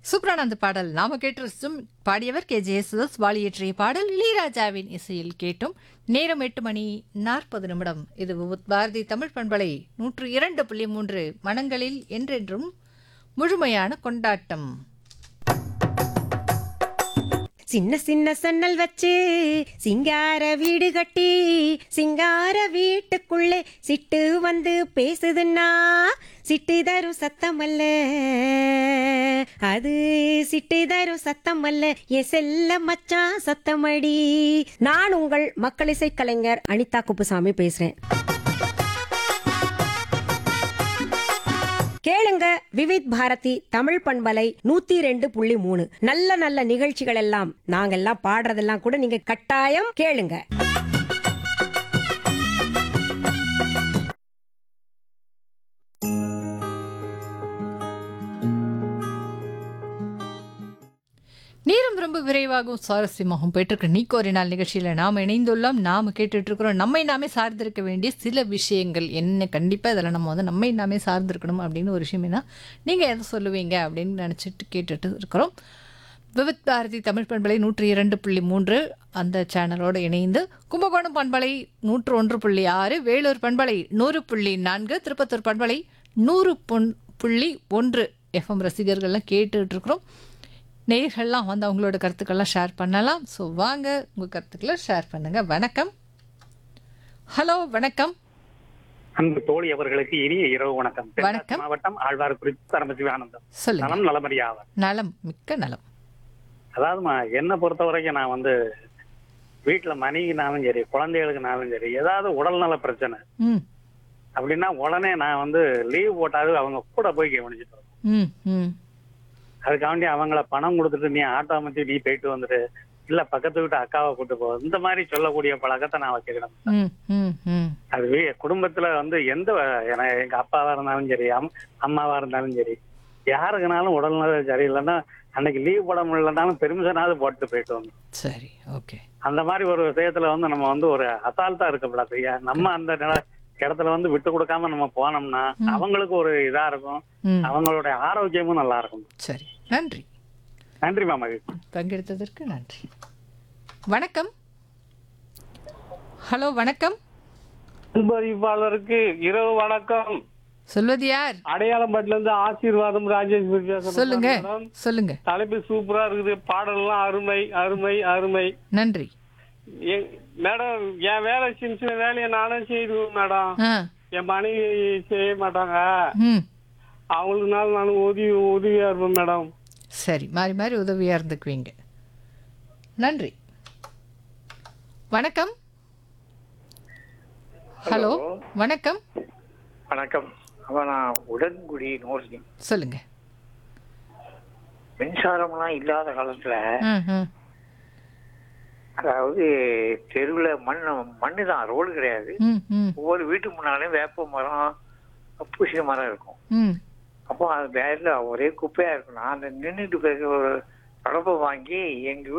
சூப்பரான அந்த பாடல் நாம கேட்டு ரசித்தும் பாடியவர் கே ஜெயசுதாஸ் வாலியற்றிய பாடல் இளையராஜாவின் இசையில் கேட்டும். நேரம் 8:40. இது பாரதி தமிழ் பண்பலை 102.3 மனங்களில் என்றென்றும் முழுமையான கொண்டாட்டம். சின்ன சின்ன சன்னல் வச்சு சிங்கார வீடு கட்டி சிங்கார வீட்டுக்குள்ளே சிட்டு வந்து பேசுதுன்னா சிட்டு தரும் சத்தம் அல்ல, அது சிட்டு தரும் சத்தம் அல்ல, என் செல்ல மச்சான் சத்தமடி. நான் உங்கள் மக்கள் இசை கலைஞர் அனிதா குப்புசாமி பேசுறேன். கேளுங்க விவித் பாரதி தமிழ் பண்பலை 102.3. நல்ல நல்ல நிகழ்ச்சிகள் எல்லாம் நாங்கெல்லாம் பாடுறதெல்லாம் கூட நீங்க கட்டாயம் கேளுங்க. நேரம் ரொம்ப விரைவாகவும் சுவாரஸ்யமாகவும் போயிட்டு இருக்க நீக்கோ ஒரு நாள் நிகழ்ச்சியில் நாம் இணைந்துள்ளோம். நாம் கேட்டுட்டு இருக்கிறோம் நம்மை நாமே சார்ந்திருக்க வேண்டிய சில விஷயங்கள் என்ன. கண்டிப்பாக இதில் நம்ம வந்து நம்மை நாமே சார்ந்திருக்கணும் அப்படின்னு ஒரு விஷயம் என்ன நீங்கள் எதை சொல்லுவீங்க அப்படின்னு நினச்சிட்டு கேட்டுட்டு இருக்கிறோம். விவித் பாரதி தமிழ் பண்பலை 102.3 அந்த சேனலோடு இணைந்து கும்பகோணம் பண்பலை 101.6, வேலூர் பண்பலை 100.4, திருப்பத்தூர் பண்பலை 100.1 எஃப்எம் ரசிகர்கள்லாம் கேட்டுட்டு இருக்கிறோம். நேயர்கள்லாம் வந்து அவங்களோட கருத்துக்கள்லாம் ஷேர் பண்ணலாம். ஸோ வாங்க உங்கள் கருத்துக்களை ஷேர் பண்ணுங்க. வணக்கம். ஹலோ வணக்கம். அன்பு தோழி அவர்களுக்கு இனிய இரவு வணக்கம். வணக்கம். மாவட்டம் ஆழ்வார்குறிச்சி பரமசிவானந்தம். சொல்லுங்க. நலம் நலமறியாவர். நலம், மிக்க நலம். அதாவதுமா என்னை பொறுத்த வரைக்கும் நான் வந்து வீட்டுல மனைவினாலும் சரி குழந்தைகளுக்குனாலும் சரி ஏதாவது உடல்நல பிரச்சனை ம் அப்படின்னா உடனே நான் வந்து லீவ் போட்டாது அவங்க கூட போய் கவனிச்சுட்டு வரேன். ம் ம் அதுக்காண்டி அவங்கள பணம் கொடுத்துட்டு நீ ஆட்டோ அமைச்சு நீ போயிட்டு வந்துட்டு இல்ல பக்கத்து வீட்டு அக்காவை கூட்டு போ இந்த மாதிரி சொல்லக்கூடிய பழக்கத்தை நான் வச்சுக்கிறேன். ம் ம் ம் அது குடும்பத்துல வந்து எங்க அப்பாவா இருந்தாலும் சரி அம்மாவா இருந்தாலும் சரி யாருக்குனாலும் உடல்நல சரியில்லைன்னா அன்னைக்கு லீவ் போட முடியலன்னாலும் பெர்மிஷனாவது போட்டு போயிட்டு வந்து சரி, ஓகே. அந்த மாதிரி ஒரு விஷயத்துல வந்து நம்ம வந்து ஒரு அசால்ட்டா இருக்கக்கூடாது. நம்ம அந்த இடத்துல வந்து விட்டு கொடுக்காம நம்ம போனோம்னா அவங்களுக்கு ஒரு இதா இருக்கும், அவங்களுடைய ஆரோக்கியமும் நல்லா இருக்கும். சரி, நன்றி. நன்றி மாமா. பங்கெடுத்ததற்கு நன்றி. வணக்கம். ஹலோ வணக்கம். அன்பறிவாளருக்கு இரவு வணக்கம். சொல்வது யார்? அடையாளம்பட்டில இருந்து ஆசீர்வாதம் ராஜேஷ் பேசுறேன். சொல்லுங்க சொல்லுங்க. தலைப்பு சூப்பரா இருக்குது, பாடல்லாம் அருமை அருமை அருமை. நன்றி மேடம். என் வேலை சின்ன சின்ன வேலையை நானும் செய்துவேன் மேடம். ஆ என் மனைவி செய்ய மாட்டாங்க, ம் அவங்களுக்குனால நானும் உதவியா இருப்பேன் மேடம். சரி, மாறி மாறி உதவியாக இருந்துக்குவீங்க. நன்றி. வணக்கம். ஹலோ வணக்கம். வணக்கம். நான் உடன்குடி நோர்சி. சொல்லுங்க. மின்சாரம்லாம் இல்லாத காலத்துல ம் ம் அதாவது தெருவுல மண்ணு தான், ரோடு கிடையாது. ம் ம் ஒவ்வொரு வீட்டு முன்னாலும் வேப்ப மரம் பூசணி மரம் இருக்கும். ம் அப்போ அது பேர்ல ஒரே குப்பையா இருக்கும். நான் அந்த நின்றுட்டு ஒரு தொடப்பை வாங்கி எங்க